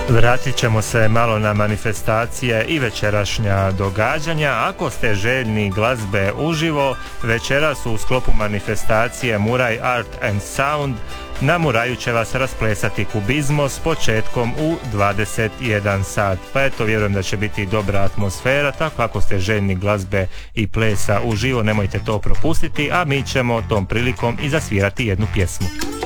Vratit ćemo se malo na manifestacije i večerašnja događanja. Ako ste željni glazbe uživo, večeras u sklopu manifestacije Muraj Art and Sound na Muraju će vas rasplesati Kubizmo s početkom u 21 sat. Pa eto, vjerujem da će biti dobra atmosfera, tako ako ste željni glazbe i plesa uživo, nemojte to propustiti, a mi ćemo tom prilikom i zasvirati jednu pjesmu.